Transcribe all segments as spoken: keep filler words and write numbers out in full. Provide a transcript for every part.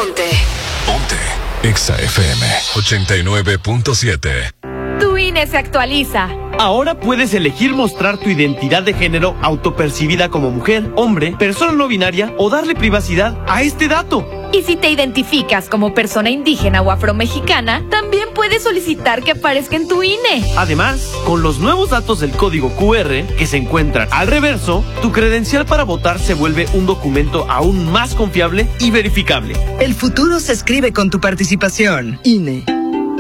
Ponte. Ponte. Exa F M ochenta y nueve punto siete. Tu I N E se actualiza. Ahora puedes elegir mostrar tu identidad de género autopercibida como mujer, hombre, persona no binaria o darle privacidad a este dato. Y si te identificas como persona indígena o afromexicana, también puedes solicitar que aparezca en tu I N E. Además, con los nuevos datos del código Q R que se encuentran al reverso, tu credencial para votar se vuelve un documento aún más confiable y verificable. El futuro se escribe con tu participación. I N E.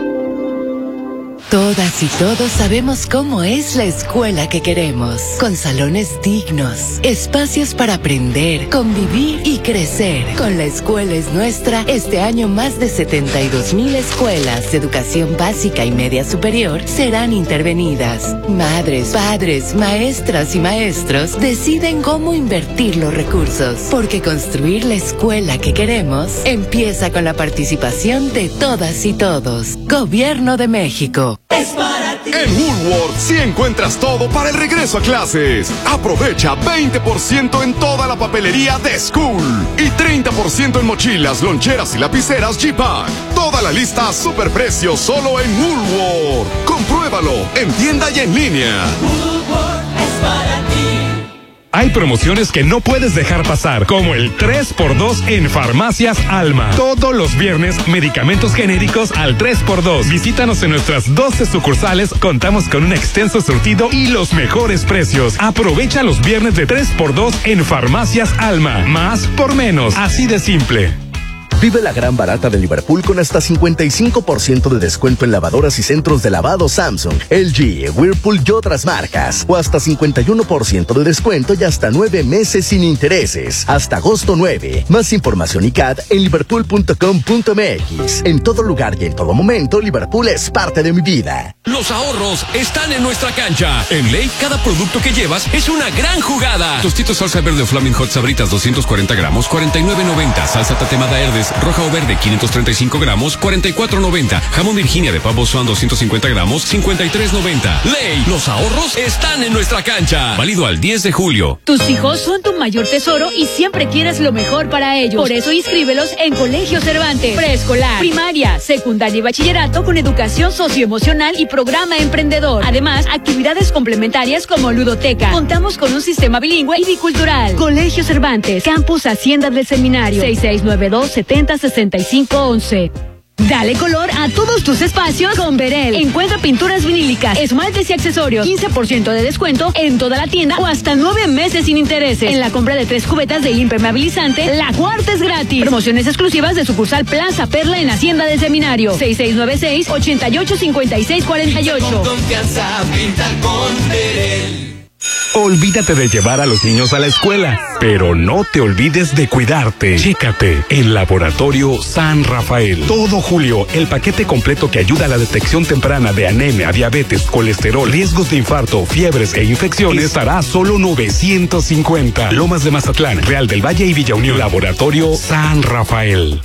Todas y todos sabemos cómo es la escuela que queremos, con salones dignos, espacios para aprender, convivir y crecer. Con La Escuela es Nuestra, este año más de setenta y dos mil escuelas de educación básica y media superior serán intervenidas. Madres, padres, maestras y maestros deciden cómo invertir los recursos, porque construir la escuela que queremos empieza con la participación de todas y todos. Gobierno de México. Es para ti. En Woolworth sí encuentras todo para el regreso a clases. Aprovecha veinte por ciento en toda la papelería de School y treinta por ciento en mochilas, loncheras y lapiceras G-Pack. Toda la lista a superprecio solo en Woolworth. Compruébalo en tienda y en línea. Woolworth es para ti. Hay promociones que no puedes dejar pasar, como el tres por dos en Farmacias Alma. Todos los viernes, medicamentos genéricos al tres por dos. Visítanos en nuestras doce sucursales. Contamos con un extenso surtido y los mejores precios. Aprovecha los viernes de tres por dos en Farmacias Alma. Más por menos. Así de simple. Vive la gran barata de Liverpool con hasta cincuenta y cinco por ciento de descuento en lavadoras y centros de lavado Samsung, L G, Whirlpool y otras marcas. O hasta cincuenta y uno por ciento de descuento y hasta nueve meses sin intereses. Hasta agosto nueve. Más información y C A D en liverpool punto com punto m x. En todo lugar y en todo momento, Liverpool es parte de mi vida. Los ahorros están en nuestra cancha. En Ley, cada producto que llevas es una gran jugada. Tostitos salsa verde o Flaming Hot Sabritas doscientos cuarenta gramos, cuarenta y nueve noventa. Salsa tatemada Herdes roja o verde quinientos treinta y cinco gramos, cuarenta y cuatro noventa. Jamón Virginia de pavo Swan doscientos cincuenta gramos, cincuenta y tres noventa. Ley, los ahorros están en nuestra cancha. Válido al diez de julio. Tus hijos son tu mayor tesoro y siempre quieres lo mejor para ellos. Por eso inscríbelos en Colegio Cervantes. Preescolar, primaria, secundaria y bachillerato con educación socioemocional y programa emprendedor. Además, actividades complementarias como ludoteca. Contamos con un sistema bilingüe y bicultural. Colegio Cervantes, Campus Hacienda del Seminario, seis seis nueve dos, setenta, sesenta y cinco, once. Dale color a todos tus espacios con Verel. Encuentra pinturas vinílicas, esmaltes y accesorios. quince por ciento de descuento en toda la tienda o hasta nueve meses sin intereses. En la compra de tres cubetas de impermeabilizante, la cuarta es gratis. Promociones exclusivas de sucursal Plaza Perla en Hacienda del Seminario. seis seis nueve seis, ocho ocho cinco seis cuatro ocho. Con confianza, pinta con Verel. Olvídate de llevar a los niños a la escuela, pero no te olvides de cuidarte. Chécate en Laboratorio San Rafael. Todo julio, el paquete completo que ayuda a la detección temprana de anemia, diabetes, colesterol, riesgos de infarto, fiebres e infecciones estará a solo novecientos cincuenta. Lomas de Mazatlán, Real del Valle y Villa Unión. Laboratorio San Rafael.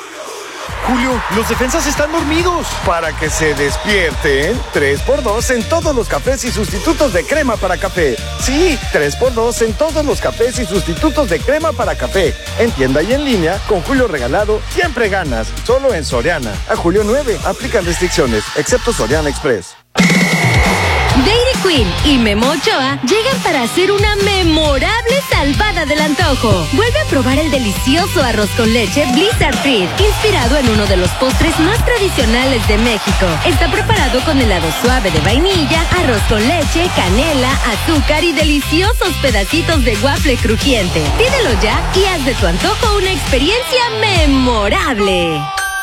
Julio, los defensas están dormidos. Para que se despierten, tres por dos en todos los cafés y sustitutos de crema para café. Sí, tres por dos en todos los cafés y sustitutos de crema para café. En tienda y en línea, con Julio regalado, siempre ganas. Solo en Soriana. A julio nueve, aplican restricciones, excepto Soriana Express. Dairy Queen y Memo Ochoa llegan para hacer una memorable salvada del antojo. Vuelve a probar el delicioso arroz con leche Blizzard Treat, inspirado en uno de los postres más tradicionales de México. Está preparado con helado suave de vainilla, arroz con leche, canela, azúcar y deliciosos pedacitos de waffle crujiente. Pídelo ya y haz de tu antojo una experiencia memorable.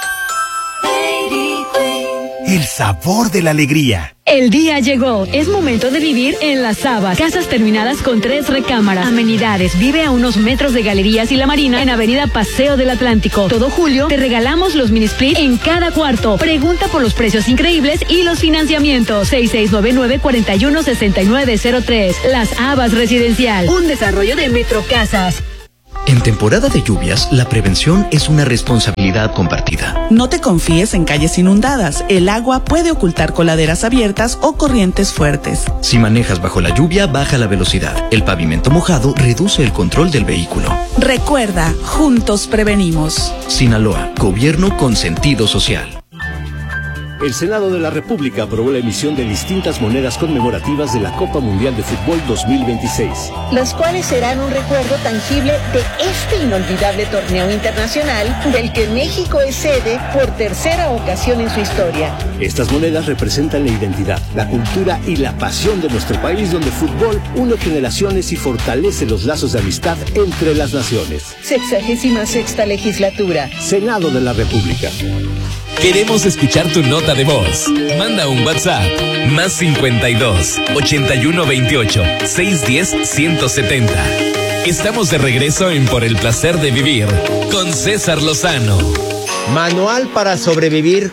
Dairy Queen. El sabor de la alegría. El día llegó. Es momento de vivir en Las Habas. Casas terminadas con tres recámaras. Amenidades. Vive a unos metros de Galerías y La Marina en Avenida Paseo del Atlántico. Todo julio te regalamos los mini split en cada cuarto. Pregunta por los precios increíbles y los financiamientos. seis seis nueve nueve, cuatro uno, seis nueve cero tres. Las Habas Residencial. Un desarrollo de Metro Casas. En temporada de lluvias, la prevención es una responsabilidad compartida. No te confíes en calles inundadas. El agua puede ocultar coladeras abiertas o corrientes fuertes. Si manejas bajo la lluvia, baja la velocidad. El pavimento mojado reduce el control del vehículo. Recuerda, juntos prevenimos. Sinaloa, gobierno con sentido social. El Senado de la República aprobó la emisión de distintas monedas conmemorativas de la Copa Mundial de Fútbol dos mil veintiséis. Las cuales serán un recuerdo tangible de este inolvidable torneo internacional del que México es sede por tercera ocasión en su historia. Estas monedas representan la identidad, la cultura y la pasión de nuestro país, donde el fútbol une generaciones y fortalece los lazos de amistad entre las naciones. Sexagésima sexta legislatura. Senado de la República. Queremos escuchar tu nota de voz. Manda un WhatsApp. Más cincuenta y dos, ochenta y uno veintiocho, seiscientos diez, ciento setenta. Estamos de regreso en Por el Placer de Vivir con César Lozano. Manual para sobrevivir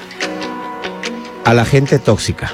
a la gente tóxica.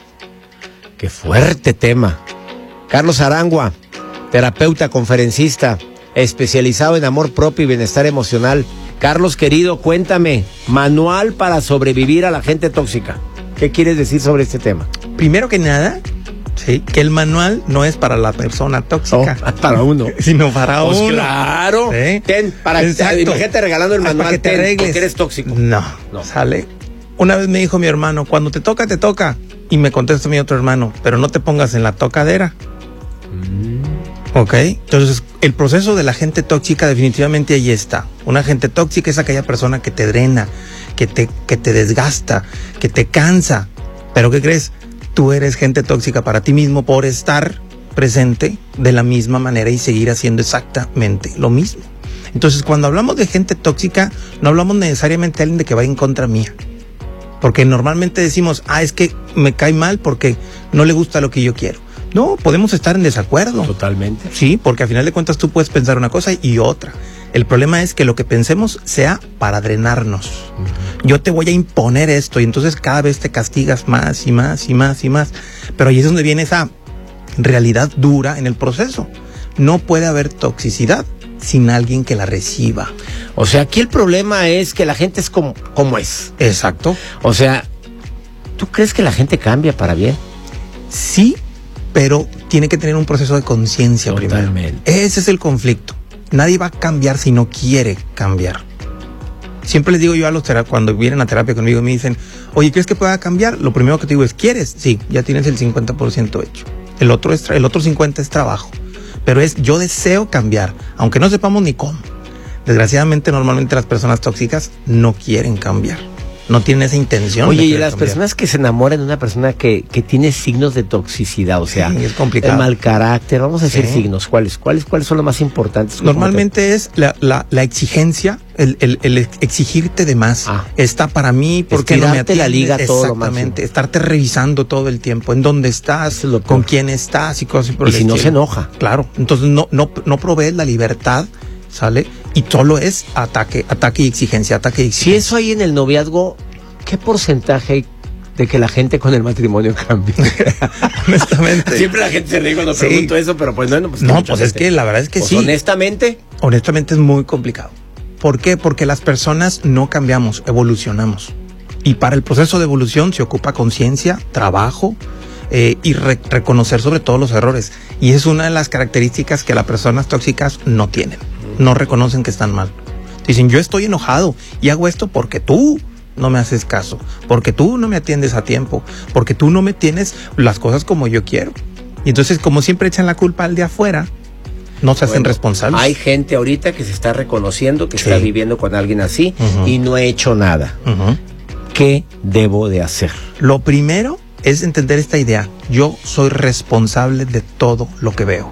Qué fuerte tema. Carlos Arangua, terapeuta, conferencista, especializado en amor propio y bienestar emocional. Carlos, querido, cuéntame, manual para sobrevivir a la gente tóxica. ¿Qué quieres decir sobre este tema? Primero que nada, sí, que el manual no es para la persona tóxica. Oh, para uno. Sino para pues uno. Claro. ¿Sí? Ten, para Exacto. Imagínate regalando el manual, para que te ten, arregles. porque eres tóxico. No, no, sale. Una vez me dijo mi hermano, cuando te toca, te toca. Y me contesta mi otro hermano, pero no te pongas en la tocadera. Mm. Ok, entonces el proceso de la gente tóxica definitivamente ahí está. Una gente tóxica es aquella persona que te drena, que te, que te desgasta, que te cansa. Pero ¿qué crees? Tú eres gente tóxica para ti mismo por estar presente de la misma manera y seguir haciendo exactamente lo mismo. Entonces cuando hablamos de gente tóxica, no hablamos necesariamente de alguien de que vaya en contra mía. Porque normalmente decimos, ah, es que me cae mal porque no le gusta lo que yo quiero. No, podemos estar en desacuerdo. Totalmente. Sí, porque al final de cuentas tú puedes pensar una cosa y otra. El problema es que lo que pensemos sea para drenarnos. Uh-huh. Yo te voy a imponer esto y entonces cada vez te castigas más y más y más y más. Pero ahí es donde viene esa realidad dura en el proceso. No puede haber toxicidad sin alguien que la reciba. O sea, aquí el problema es que la gente es como, como es. Exacto. O sea, ¿tú crees que la gente cambia para bien? Sí, pero tiene que tener un proceso de conciencia primero. Ese es el conflicto. Nadie va a cambiar si no quiere cambiar. Siempre les digo yo a los terapeutas, cuando vienen a terapia conmigo, me dicen, oye, ¿crees que pueda cambiar? Lo primero que te digo es, ¿quieres? Sí, ya tienes el cincuenta por ciento hecho. El otro, es, el otro cincuenta por ciento es trabajo. Pero es, yo deseo cambiar, aunque no sepamos ni cómo. Desgraciadamente, normalmente las personas tóxicas no quieren cambiar. No tienen esa intención. Oye, de y las cambiar. personas que se enamoran de una persona que, que tiene signos de toxicidad, o sea, sí, es complicado. El mal carácter, vamos a decir sí. signos. ¿Cuáles, cuáles, cuáles son los más importantes? Normalmente es la, la, la exigencia, el, el, el exigirte de más. Ah. Está para mí, porque no me atiendes? La liga todo exactamente, estarte revisando todo el tiempo, en dónde estás, es con quién estás y cosas por y el si estilo. no se enoja. Claro, entonces no, no, no provees la libertad, ¿sale? Y solo es ataque, ataque y exigencia, ataque y exigencia. Si eso hay en el noviazgo, ¿qué porcentaje hay de que la gente con el matrimonio cambie? Honestamente. Siempre la gente se ríe cuando sí. pregunto eso, pero pues no. Pues, no, pues es que la verdad es que pues sí. Honestamente. Honestamente es muy complicado. ¿Por qué? Porque las personas no cambiamos, evolucionamos. Y para el proceso de evolución se ocupa conciencia, trabajo eh, y re- reconocer sobre todo los errores. Y es una de las características que las personas tóxicas no tienen. No reconocen que están mal. Dicen, yo estoy enojado y hago esto porque tú no me haces caso, porque tú no me atiendes a tiempo, porque tú no me tienes las cosas como yo quiero. Y entonces, como siempre echan la culpa al de afuera, no se hacen bueno, responsables. Hay gente ahorita que se está reconociendo que sí. está viviendo con alguien así uh-huh. y no he hecho nada. Uh-huh. ¿Qué debo de hacer? Lo primero es entender esta idea. Yo soy responsable de todo lo que veo.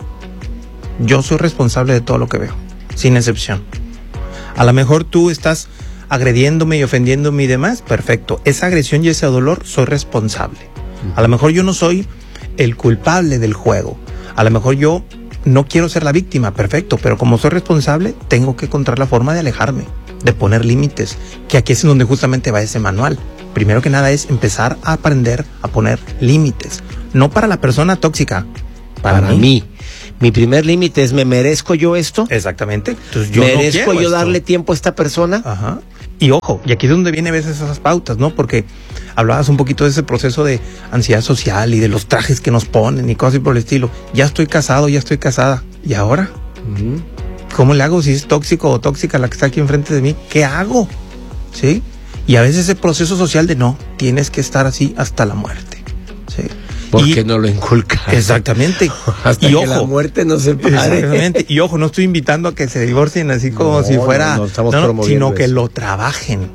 Yo soy responsable de todo lo que veo, sin excepción. A lo mejor tú estás agrediéndome y ofendiéndome y demás, perfecto. Esa agresión y ese dolor, soy responsable. A lo mejor yo no soy el culpable del juego. A lo mejor yo no quiero ser la víctima, perfecto, pero como soy responsable, tengo que encontrar la forma de alejarme, de poner límites, que aquí es en donde justamente va ese manual. Primero que nada es empezar a aprender a poner límites. No para la persona tóxica, para, para mí. mí. Mi primer límite es, ¿me merezco yo esto? Exactamente. Entonces, yo ¿merezco no quiero yo esto. darle tiempo a esta persona? Ajá. Y ojo, y aquí es donde viene a veces esas pautas, ¿no? Porque hablabas un poquito de ese proceso de ansiedad social y de los trajes que nos ponen y cosas por el estilo. Ya estoy casado, ya estoy casada. ¿Y ahora? Uh-huh. ¿Cómo le hago si es tóxico o tóxica la que está aquí enfrente de mí? ¿Qué hago? ¿Sí? Y a veces ese proceso social de no, tienes que estar así hasta la muerte. ¿Sí? Porque y, no lo inculca. Exactamente. Hasta y que ojo, la muerte no se pare. Exactamente. Y ojo, no estoy invitando a que se divorcien así como no, si fuera, no, no, no, sino que eso. Lo trabajen.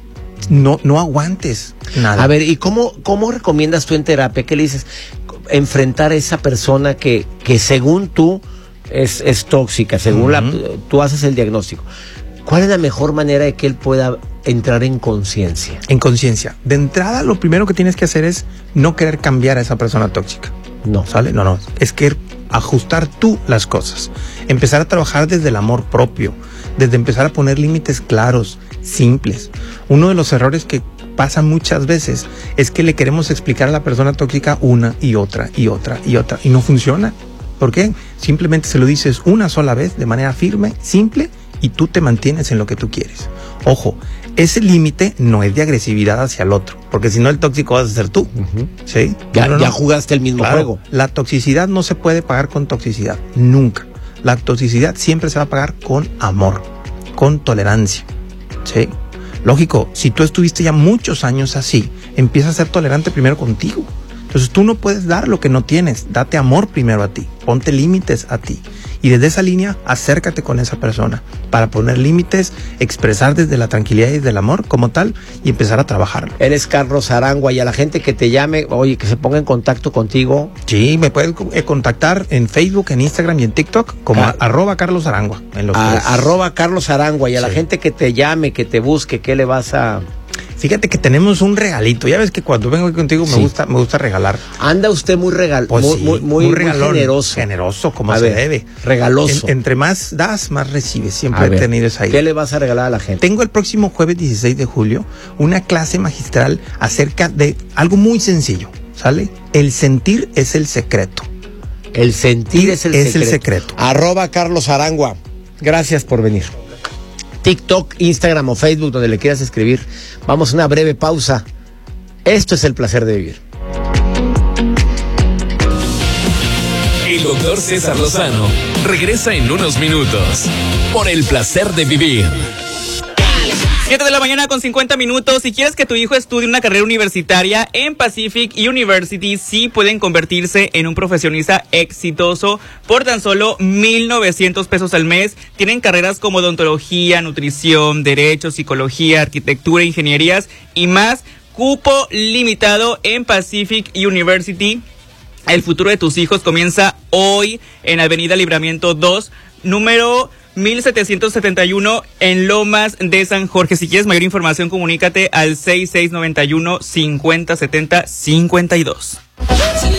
No, no aguantes nada. A ver, ¿y cómo, cómo recomiendas tú en terapia? ¿Qué le dices? Enfrentar a esa persona que, que según tú es, es tóxica, según uh-huh. la, tú haces el diagnóstico. ¿Cuál es la mejor manera de que él pueda entrar en conciencia? En conciencia. De entrada, lo primero que tienes que hacer es no querer cambiar a esa persona tóxica. No. ¿Sale? No, no. Es que ajustar tú las cosas. Empezar a trabajar desde el amor propio. Desde empezar a poner límites claros, simples. Uno de los errores que pasa muchas veces es que le queremos explicar a la persona tóxica una y otra y otra y otra. Y no funciona. ¿Por qué? Simplemente se lo dices una sola vez de manera firme, simple, y tú te mantienes en lo que tú quieres. Ojo, ese límite no es de agresividad hacia el otro, porque si no el tóxico vas a ser tú. Uh-huh. ¿Sí? Ya, no, no, ya no. jugaste el mismo claro, juego. La toxicidad no se puede pagar con toxicidad, nunca. La toxicidad siempre se va a pagar con amor, con tolerancia. ¿Sí? Lógico, si tú estuviste ya muchos años así, empieza a ser tolerante primero contigo. Entonces tú no puedes dar lo que no tienes, date amor primero a ti, ponte límites a ti. Y desde esa línea, acércate con esa persona para poner límites, expresar desde la tranquilidad y desde el amor como tal y empezar a trabajarlo. Eres Carlos Arangua y a la gente que te llame, oye, que se ponga en contacto contigo. Sí, me puedes contactar en Facebook, en Instagram y en TikTok como Car- arroba Carlos Arangua. En los a, arroba Carlos Arangua y a sí. La gente que te llame, que te busque, ¿qué le vas a...? Fíjate que tenemos un regalito. Ya ves que cuando vengo aquí contigo me sí. gusta me gusta regalar. Anda usted muy regal, pues muy, sí, muy, muy, muy generoso. Generoso, como a se ver, debe. Regaloso. En, entre más das, más recibes. Siempre a he ver, tenido esa idea. ¿Qué le vas a regalar a la gente? Tengo el próximo jueves dieciséis de julio una clase magistral acerca de algo muy sencillo. ¿Sale? El sentir es el secreto. El sentir es el es secreto. el secreto. Arroba Carlos Arangua. Gracias por venir. TikTok, Instagram o Facebook, donde le quieras escribir. Vamos a una breve pausa. Esto es El Placer de Vivir. El doctor César Lozano regresa en unos minutos por El Placer de Vivir. siete de la mañana con cincuenta minutos. Si quieres que tu hijo estudie una carrera universitaria en Pacific University, sí pueden convertirse en un profesionista exitoso por tan solo mil novecientos pesos al mes. Tienen carreras como odontología, nutrición, derecho, psicología, arquitectura, ingenierías y más. Cupo limitado en Pacific University. El futuro de tus hijos comienza hoy en Avenida Libramiento dos, número mil setecientos setenta y uno en Lomas de San Jorge. Si quieres mayor información, comunícate al seis seis nueve uno, cincuenta setenta cincuenta y dos.